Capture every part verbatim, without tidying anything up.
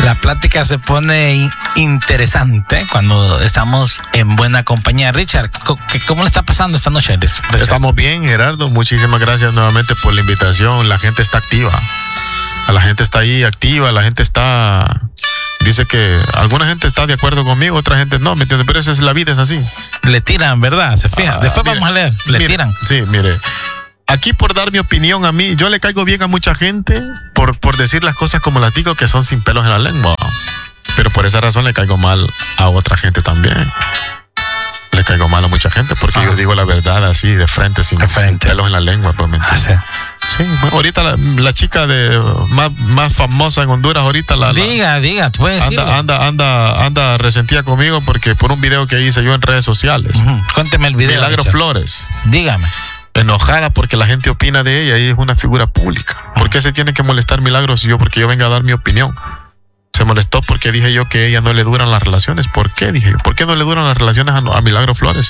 La plática se pone interesante cuando estamos en buena compañía. Richard, ¿cómo le está pasando esta noche, Richard? Estamos bien, Gerardo. Muchísimas gracias nuevamente por la invitación. La gente está activa. La gente está ahí activa. La gente está... Dice que alguna gente está de acuerdo conmigo, otra gente no, ¿me entiendes? Pero esa es la vida, es así. Le tiran, ¿verdad? Se fija. Ah, Después mire, vamos a leer. Le mire, tiran. Sí, mire. Aquí por dar mi opinión a mí, yo le caigo bien a mucha gente por, por decir las cosas como las digo, que son sin pelos en la lengua. Pero por esa razón le caigo mal a otra gente también. Le caigo mal a mucha gente porque ah. yo digo la verdad así, de frente, sin, de frente. sin pelos en la lengua. Pues, ¿me entiendes? Ah, sí. Sí, ahorita la, la chica de más, más famosa en Honduras, ahorita la... Diga, la, diga, tú puedes decirlo. Anda, anda, anda, anda resentida conmigo porque por un video que hice yo en redes sociales. Uh-huh. Cuénteme el video. Milagro Flores. Dígame. Enojada porque la gente opina de ella y es una figura pública. ¿Por qué se tiene que molestar Milagros si yo? Porque yo venga a dar mi opinión. Se molestó porque dije yo que a ella no le duran las relaciones. ¿Por qué? Dije yo. ¿Por qué no le duran las relaciones a, a Milagro Flores?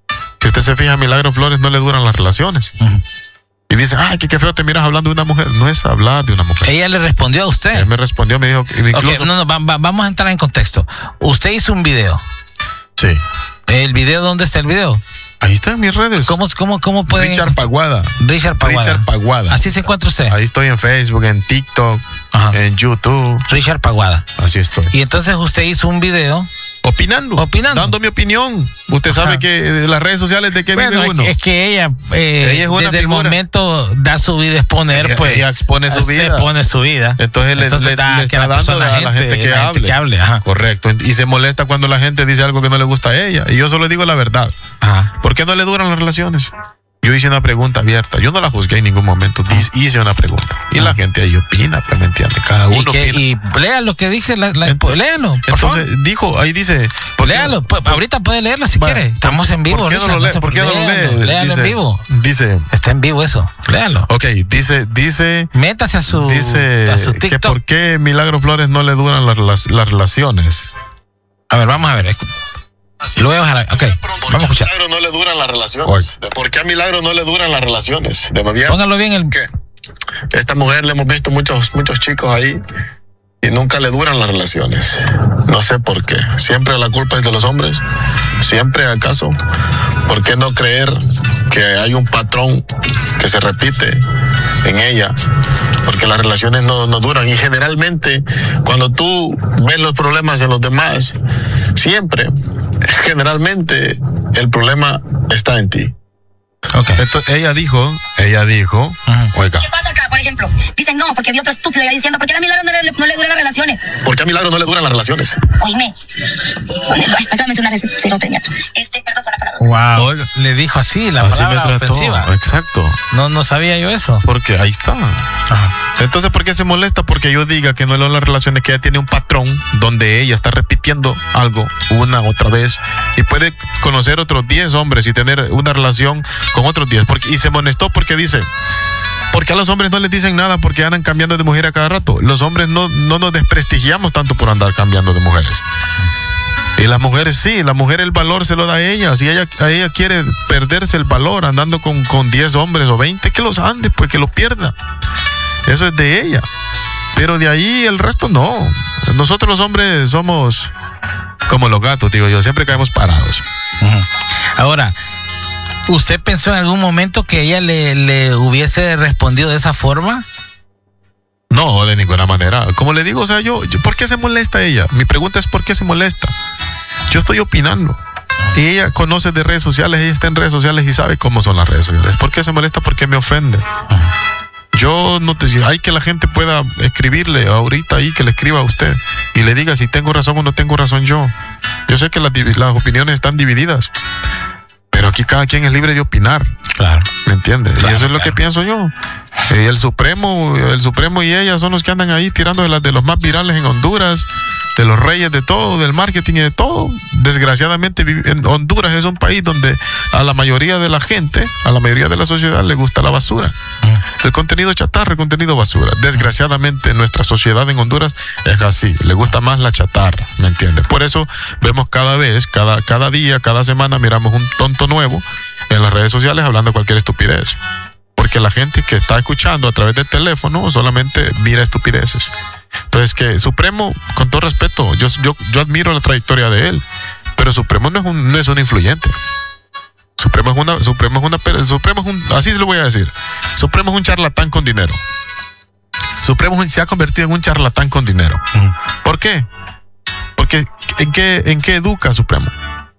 Si usted se fija, a Milagro Flores no le duran las relaciones. Uh-huh. Y dice, ay, que qué feo te miras hablando de una mujer. No es hablar de una mujer. Ella le respondió a usted. Él me respondió, me dijo... Incluso... Okay, no, no, va, va, vamos a entrar en contexto. Usted hizo un video. Sí. ¿El video dónde está el video? Ahí está en mis redes. ¿Cómo, cómo, cómo pueden? Richard Paguada. Richard Paguada. Richard Paguada. Así se encuentra usted. Ahí estoy en Facebook, en TikTok, Ajá. en YouTube. Richard Paguada. Así estoy. Y entonces usted hizo un video. Opinando. Opinando. Dando mi opinión. Usted Ajá. sabe que las redes sociales de qué bueno, vive uno. Es que ella, eh, ella es una desde figura. El momento da su vida a exponer, ella, pues. Ella expone su vida. Expone su vida. Entonces, entonces le, da, le está la dando a la gente, gente que la hable. Gente que hable. Ajá. Correcto. Y se molesta cuando la gente dice algo que no le gusta a ella. Y yo solo digo la verdad. Ajá. ¿Por qué no le duran las relaciones? Yo hice una pregunta abierta. Yo no la juzgué en ningún momento. Hice una pregunta. Y ah. la gente ahí opina, pues, ¿me entiendes? Cada uno ¿Y que, opina. Y lea lo que dije. La, la, entonces, léalo, por entonces, favor. dijo, ahí dice... Léalo. Pues, ahorita puede leerlo si bueno, quiere. Estamos en vivo. ¿Por qué no lo lee? ¿Por qué no lo lee? Léalo en vivo. Dice... Está en vivo eso. Léalo. Ok, dice... dice Métase a su, dice a su TikTok. Que ¿por qué Milagro Flores no le duran las, las, las relaciones? A ver, vamos a ver. Así Lo voy a bajar. Ok, vamos a escuchar. ¿Por qué a Milagro no le duran las relaciones? Oye. ¿Por qué a Milagro no le duran las relaciones? ¿De bien? Póngalo bien el... ¿Qué? Esta mujer le hemos visto muchos, muchos chicos ahí y nunca le duran las relaciones. No sé por qué. Siempre la culpa es de los hombres. Siempre, ¿acaso? ¿Por qué no creer que hay un patrón que se repite en ella? Porque las relaciones no, no duran. Y generalmente, cuando tú ves los problemas en los demás, siempre, generalmente, el problema está en ti. Okay. Entonces, ella dijo, ella dijo, uh-huh. oiga. ¿Qué pasa acá, por ejemplo? Dicen, no, porque vi otro estúpido ya diciendo, ¿por qué a Milagro no le, no le duran las relaciones? ¿Por qué a Milagro no le duran las relaciones? Oíme. Acaba de mencionar ese cerote, Este, perdón por la palabra. Wow. Oiga. Le dijo así, la así palabra me trató, ofensiva. Exacto. No, no sabía yo eso. Porque ahí está. Ajá. Entonces, ¿por qué se molesta? Porque yo diga que no le dan las relaciones, que ella tiene un patrón donde ella está repitiendo algo una otra vez y puede conocer otros diez hombres y tener una relación con otros diez. Porque, y se molestó porque dice, porque a los hombres no les dicen nada porque andan cambiando de mujer a cada rato. Los hombres no, no nos desprestigiamos tanto por andar cambiando de mujeres. Y las mujeres sí, la mujer el valor se lo da a ella. Si ella, a ella quiere perderse el valor andando con, con diez hombres o veinte, que los ande, pues que lo pierda. Eso es de ella. Pero de ahí el resto no. Nosotros los hombres somos como los gatos, digo yo, siempre caemos parados. Uh-huh. Ahora, ¿usted pensó en algún momento que ella le, le hubiese respondido de esa forma? No, de ninguna manera. Como le digo, o sea, yo, yo, ¿por qué se molesta ella? Mi pregunta es ¿por qué se molesta? Yo estoy opinando. Y ella conoce de redes sociales, ella está en redes sociales y sabe cómo son las redes sociales. ¿Por qué se molesta? ¿Por qué me ofende? Uh-huh. Yo no te hay que la gente pueda escribirle ahorita ahí, que le escriba a usted y le diga si tengo razón o no tengo razón yo. Yo sé que las, las opiniones están divididas, pero aquí cada quien es libre de opinar. Claro. ¿Me entiendes? Claro, y eso es lo claro. que pienso yo. Eh, el Supremo, el Supremo y ella son los que andan ahí tirando de las de los más virales en Honduras, de los reyes de todo, del marketing y de todo. Desgraciadamente en Honduras es un país donde a la mayoría de la gente, a la mayoría de la sociedad le gusta la basura. El contenido chatarra, el contenido basura. Desgraciadamente nuestra sociedad en Honduras es así, le gusta más la chatarra, ¿me entiendes? Por eso vemos cada vez, cada, cada día, cada semana miramos un tonto nuevo en las redes sociales hablando cualquier estupidez. porque la gente que está escuchando a través del teléfono solamente mira estupideces. Entonces, que Supremo, con todo respeto, yo, yo, yo admiro la trayectoria de él, pero Supremo no es un, no es un influyente. Supremo es una, Supremo es una, Supremo es un, así se lo voy a decir. Supremo es un charlatán con dinero. Supremo se ha convertido en un charlatán con dinero. Uh-huh. ¿Por qué? Porque ¿en qué, en qué educa Supremo?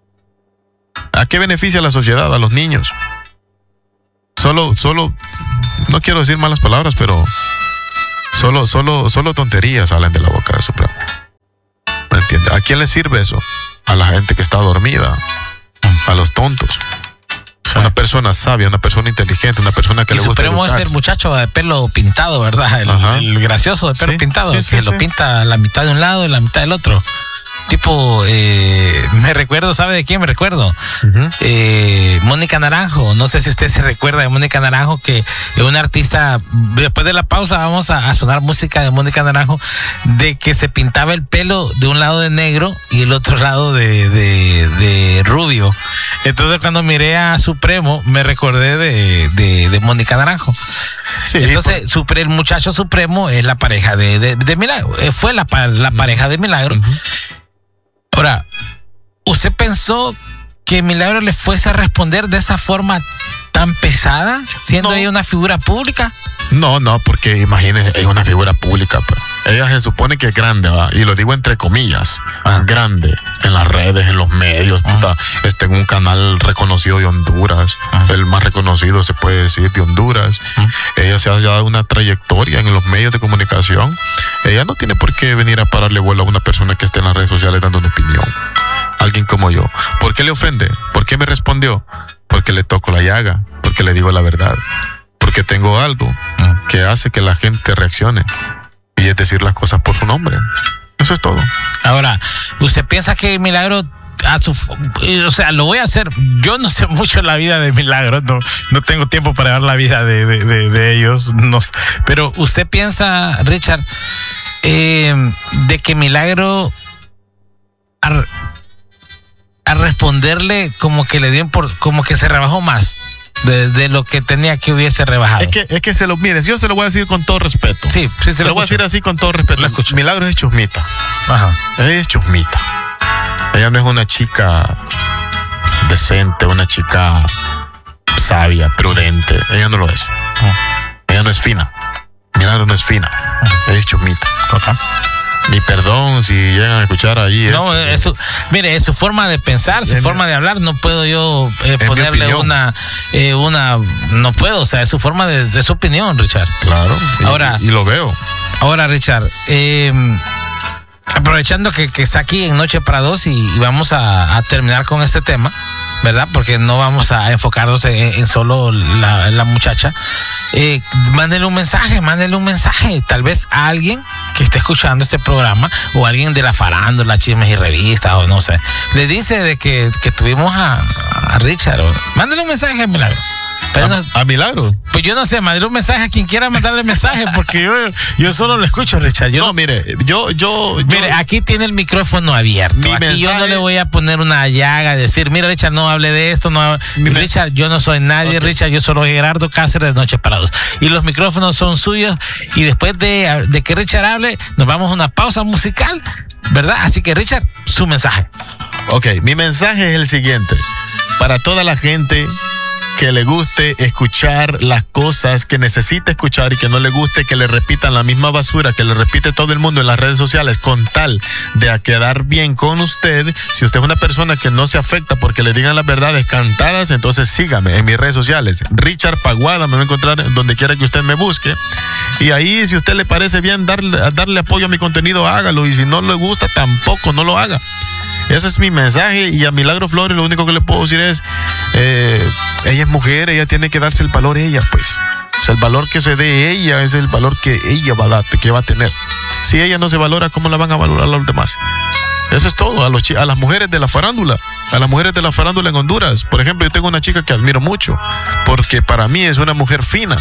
¿A qué beneficia a la sociedad, a los niños? Solo, solo, no quiero decir malas palabras, pero solo, solo, solo tonterías salen de la boca de Supremo. ¿Me entiendes? ¿A quién le sirve eso? A la gente que está dormida, a los tontos. Sí. Una persona sabia, una persona inteligente, una persona que y le gusta Supremo es el muchacho de pelo pintado, ¿verdad? El, el gracioso de pelo sí, pintado, sí, sí, que sí. lo pinta la mitad de un lado y la mitad del otro. Tipo, eh, me recuerdo, ¿sabe de quién me recuerdo? Uh-huh. Eh, Mónica Naranjo. No sé si usted se recuerda de Mónica Naranjo, que es una artista. Después de la pausa vamos a, a sonar música de Mónica Naranjo, de que se pintaba el pelo de un lado de negro y el otro lado de, de, de rubio. Entonces, cuando miré a Supremo, me recordé de, de, de Mónica Naranjo. Sí, entonces, por... el muchacho Supremo es la pareja de, de, de Milagro. Fue la, la pareja de Milagro. Uh-huh. Ahora, ¿usted pensó que Milagro le fuese a responder de esa forma tan pesada, siendo no. ella una figura pública? No, no, porque imagínese, es una figura pública. Pues. Ella se supone que es grande, ¿va? Y lo digo entre comillas, ah. grande, en las redes, en los medios, ah. puta, está en un canal reconocido de Honduras, ah. el más reconocido se puede decir de Honduras. Ah. Ella se ha dado una trayectoria en los medios de comunicación. Ella no tiene por qué venir a pararle vuelo a una persona que esté en las redes sociales dando una opinión. Alguien como yo. ¿Por qué le ofende? ¿Por qué me respondió? Porque le toco la llaga, porque le digo la verdad, porque tengo algo que hace que la gente reaccione, y es decir las cosas por su nombre. Eso es todo. Ahora, ¿usted piensa que Milagro a su, o sea, lo voy a hacer? Yo no sé mucho la vida de Milagro, no, no tengo tiempo para ver la vida de, de, de, de ellos, no, pero ¿usted piensa, Richard, eh, de que Milagro a, a responderle como que le dio por, como que se rebajó más de, de lo que tenía que hubiese rebajado? Es que, es que se lo, mire, yo se lo voy a decir con todo respeto. Sí, sí, se, se lo, lo voy a decir así con todo respeto. Milagro es chusmita. Ajá. Ella es chusmita. Ella no es una chica decente, una chica sabia, prudente. Ella no lo es. Ajá. Ella no es fina. Milagro no es fina. Ajá. Ella es chusmita. Ajá. Mi perdón si llegan a escuchar ahí. No, este, es su, mire, es su forma de pensar, su forma de hablar. No puedo yo eh, ponerle una, eh, una, no puedo, o sea, es su forma de, de su opinión, Richard. Claro. Y, ahora, y lo veo. Ahora, Richard, eh, aprovechando que, que está aquí en Noche para Dos y, y vamos a, a terminar con este tema, ¿verdad? Porque no vamos a enfocarnos en, en solo la, la muchacha. Eh, mándele un mensaje, mándele un mensaje, tal vez a alguien que esté escuchando este programa o alguien de la farándula, chismes y revistas o no sé, le dice de que, que tuvimos a, a Richard. O, mándele un mensaje a Milagro. Pero ¿A, no, ¿A Milagro? Pues yo no sé, mándele un mensaje a quien quiera mandarle mensaje, porque yo, yo solo lo escucho, Richard. Yo no, no, mire, yo, yo, mire, yo, aquí tiene el micrófono abierto. Aquí mensaje, yo no le voy a poner una llaga, decir, mira, Richard, no hable de esto, no. Richard, yo no soy nadie, okay. Richard, yo soy Gerardo Cáceres de Noche para Dos. Y los micrófonos son suyos. Y después de, de que Richard hable, nos vamos a una pausa musical, ¿verdad? Así que, Richard, su mensaje. Ok, mi mensaje es el siguiente. Para toda la gente que le guste escuchar las cosas que necesita escuchar y que no le guste que le repitan la misma basura que le repite todo el mundo en las redes sociales con tal de quedar bien con usted. Si usted es una persona que no se afecta porque le digan las verdades cantadas, entonces sígame en mis redes sociales. Richard Paguada, me va a encontrar donde quiera que usted me busque. Y ahí, si a usted le parece bien darle, darle apoyo a mi contenido, hágalo. Y si no le gusta, tampoco, no lo haga. Ese es mi mensaje. Y a Milagro Flores lo único que le puedo decir es, eh, ella es mujer, ella tiene que darse el valor ella, pues. O sea, el valor que se dé ella es el valor que ella va a dar, que va a tener. Si ella no se valora, ¿cómo la van a valorar los demás? Eso es todo. A, los, a las mujeres de la farándula, a las mujeres de la farándula en Honduras. Por ejemplo, yo tengo una chica que admiro mucho, porque para mí es una mujer fina.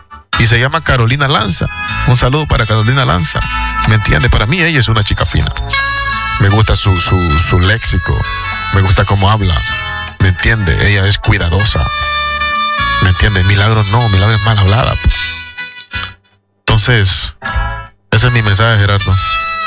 Y se llama Carolina Lanza. Un saludo para Carolina Lanza. ¿Me entiende? Para mí ella es una chica fina. Me gusta su, su, su léxico. Me gusta cómo habla. ¿Me entiende? Ella es cuidadosa. ¿Me entiendes? Milagro no, Milagro es mal hablada. Pues. Entonces, ese es mi mensaje, Gerardo.